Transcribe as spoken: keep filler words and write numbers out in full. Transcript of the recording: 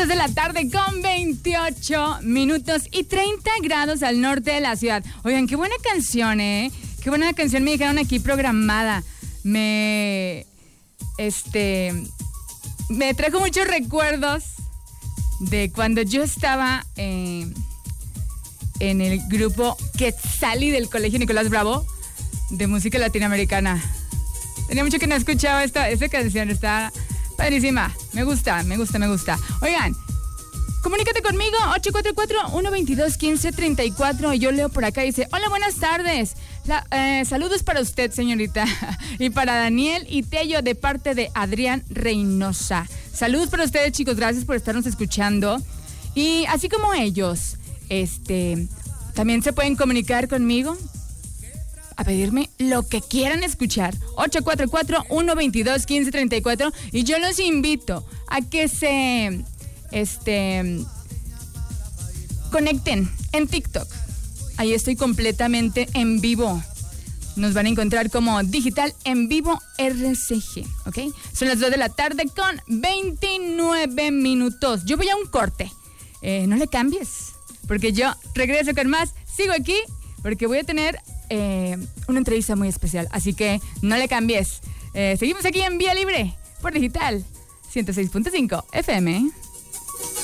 dos de la tarde con veintiocho minutos y treinta grados al norte de la ciudad. Oigan, qué buena canción, ¿eh? Qué buena canción me dijeron aquí programada. Me... Este... Me trajo muchos recuerdos de cuando yo estaba eh, en el grupo Quetzali del Colegio Nicolás Bravo de música latinoamericana. Tenía mucho que no escuchaba esta, esta canción, está padrísima. Me gusta, me gusta, me gusta. Oigan, comunícate conmigo, ocho cuatro cuatro, uno dos dos, uno cinco tres cuatro. Y yo leo por acá, dice, hola, buenas tardes. La, eh, saludos para usted, señorita. Y para Daniel y Tello, de parte de Adrián Reynosa. Saludos para ustedes, chicos, gracias por estarnos escuchando. Y así como ellos, este, también se pueden comunicar conmigo a pedirme lo que quieran escuchar. ocho cuatro cuatro, uno dos dos, uno cinco tres cuatro. Y yo los invito a que se este, conecten en TikTok. Ahí estoy completamente en vivo. Nos van a encontrar como Digital en Vivo R C G, ¿ok? Son las dos de la tarde con veintinueve minutos. Yo voy a un corte. Eh, no le cambies, porque yo regreso con más. Sigo aquí porque voy a tener eh, una entrevista muy especial. Así que no le cambies. Eh, seguimos aquí en Vía Libre por Digital ciento seis punto cinco F M.